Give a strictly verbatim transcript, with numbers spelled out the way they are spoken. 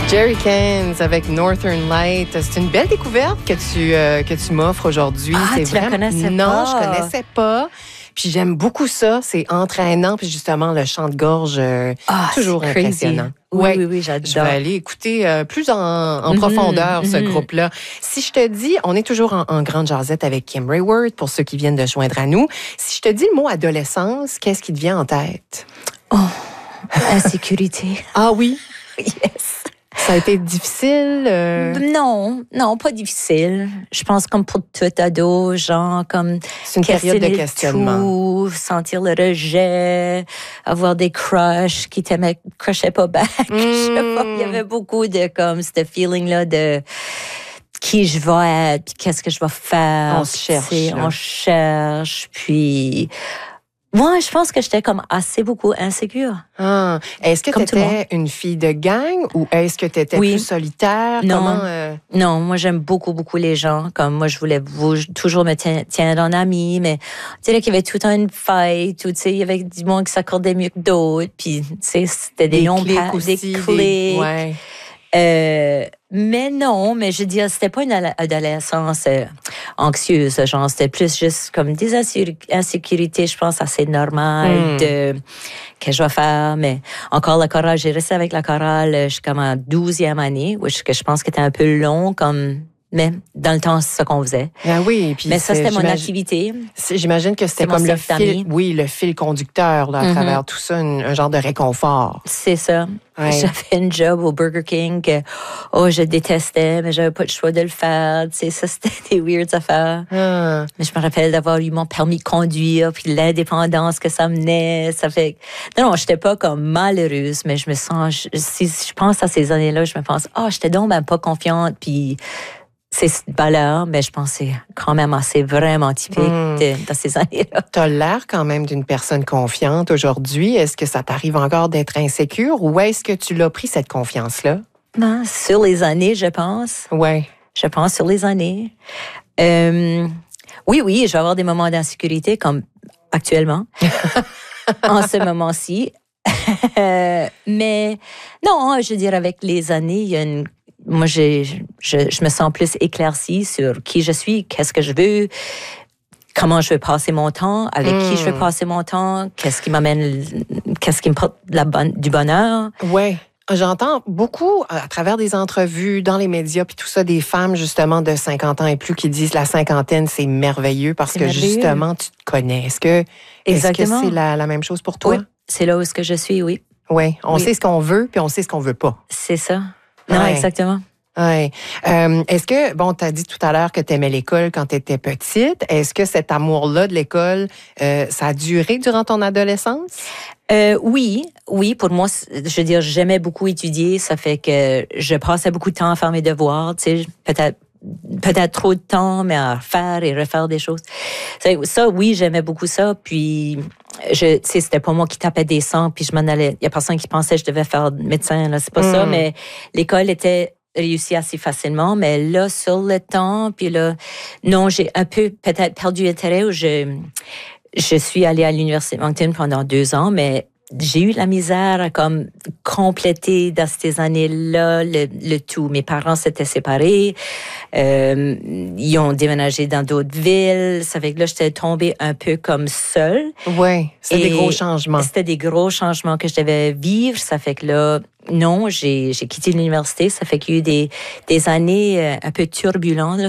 Jerry Cans avec Northern Light. C'est une belle découverte que tu, euh, que tu m'offres aujourd'hui. Ah, c'est tu vraiment... la connaissais non, pas? Non, je connaissais pas. Puis j'aime beaucoup ça. C'est entraînant. Puis justement, le chant de gorge, euh, Ah, toujours c'est impressionnant. Oui, ouais. oui, oui, j'adore. Je vais aller écouter euh, plus en, en mm-hmm, profondeur ce mm-hmm. groupe-là. Si je te dis, on est toujours en, en grande jasette avec Kim Rayward, pour ceux qui viennent de joindre à nous. Si je te dis le mot adolescence, qu'est-ce qui te vient en tête? Oh, insécurité. Ah oui? Yes. Ça a été difficile? Euh... Non, non, pas difficile. Je pense comme pour tout ado, genre comme... C'est une période de questionnement. Tout, sentir le rejet, avoir des crushs qui t'aimaient, crushaient pas back. Mm. Je sais pas, il y avait beaucoup de comme, ce feeling-là de qui je vais être, puis qu'est-ce que je vais faire. On se cherche. On cherche, puis... Moi, je pense que j'étais comme assez beaucoup insécure. Ah. Est-ce que tu étais une fille de gang ou est-ce que tu étais oui. plus solitaire? Non. Comment, euh... non, moi, j'aime beaucoup, beaucoup les gens. Comme moi, je voulais toujours me tiendre en ami, mais tu sais, qu'il y avait tout le temps une fight, ou tu sais, il y avait du monde qui s'accordait mieux que d'autres, puis tu sais, c'était des, des longs clics pas, aussi, des clics. Des... Ouais. Euh, mais non, mais je veux dire, c'était pas une adolescence euh, anxieuse, genre, c'était plus juste comme des insécurités, je pense, assez normales mm. de que je vais faire. Mais encore la chorale, j'ai resté avec la chorale jusqu'à ma douzième année, où je, que je pense que c'était un peu long, comme... Mais dans le temps, c'est ça qu'on faisait. Ah oui, puis mais ça, c'était mon activité. J'imagine que c'était comme le fil, oui, le fil conducteur là, à mm-hmm. travers tout ça, un, un genre de réconfort. C'est ça. Ouais. J'avais une job au Burger King que oh, je détestais, mais j'avais pas le choix de le faire. Tu sais, ça, c'était des weird affaires. Ah. Mais je me rappelle d'avoir eu mon permis de conduire, puis l'indépendance que ça menait. Ça fait... Non, non, j'étais pas comme malheureuse, mais je me sens... Je, si je pense à ces années-là, je me pense, ah, oh, j'étais donc ben pas confiante, puis... C'est cette valeur, mais je pense que c'est quand même assez vraiment typique mm. de, dans ces années-là. Tu as l'air quand même d'une personne confiante aujourd'hui. Est-ce que ça t'arrive encore d'être insécure ou est-ce que tu l'as pris, cette confiance-là? Ben, sur les années, je pense. Oui. Je pense sur les années. Euh, oui, oui, je vais avoir des moments d'insécurité comme actuellement, en ce moment-ci. Mais non, je veux dire, avec les années, il y a une Moi, j'ai, je, je me sens plus éclaircie sur qui je suis, qu'est-ce que je veux, comment je veux passer mon temps, avec mmh. qui je veux passer mon temps, qu'est-ce qui m'amène, qu'est-ce qui me porte la bonne, du bonheur. Oui. J'entends beaucoup à travers des entrevues, dans les médias, puis tout ça, des femmes justement de cinquante ans et plus qui disent la cinquantaine, c'est merveilleux parce c'est que merveilleux. Justement, tu te connais. Est-ce que, Exactement. est-ce que c'est la, la même chose pour toi? Oui, c'est là où est-ce que je suis, oui. Oui, on oui. sait ce qu'on veut, puis on sait ce qu'on veut pas. C'est ça. Non, ouais. exactement. Oui. Euh, est-ce que, bon, tu as dit tout à l'heure que tu aimais l'école quand tu étais petite. Est-ce que cet amour-là de l'école, euh, ça a duré durant ton adolescence? Euh, oui, oui. Pour moi, je veux dire, j'aimais beaucoup étudier. Ça fait que je passais beaucoup de temps à faire mes devoirs, tu sais, peut-être peut-être trop de temps, mais à faire et refaire des choses. Ça, oui, j'aimais beaucoup ça. Puis, je, tu sais, c'était pas moi qui tapais des sangs, puis je m'en allais. Il y a personne qui pensait que je devais faire médecin, là. C'est pas mm. ça, mais l'école était réussi assez facilement, mais là, sur le temps, puis là, non, j'ai un peu peut-être perdu intérêt où je, je suis allée à l'Université de Moncton pendant deux ans, mais j'ai eu la misère à comme compléter dans ces années-là le, le tout. Mes parents s'étaient séparés, euh, ils ont déménagé dans d'autres villes. Ça fait que là, j'étais tombée un peu comme seule. Oui, c'était des gros changements. C'était des gros changements que je devais vivre. Ça fait que là, non, j'ai, j'ai quitté l'université. Ça fait qu'il y a eu des, des années un peu turbulentes, là.